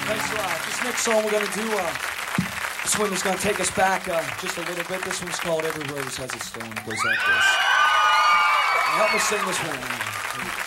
Thanks a lot. This next song we're going to do, this one is going to take us back just a little bit. This one's called Every Rose Has Its Thorn. It goes like this. Help me sing this one.